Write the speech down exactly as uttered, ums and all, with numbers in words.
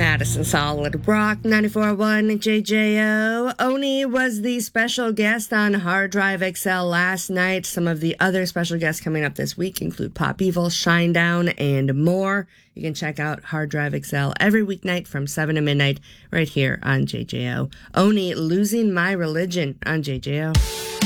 Madison Solid Rock ninety-four point one J J O. Oni was the special guest on Hard Drive X L last night. Some of the other special guests coming up this week include Pop Evil, Shinedown, and more. You can check out Hard Drive X L every weeknight from seven to midnight right here on J J O. Oni, Losing My Religion on J J O.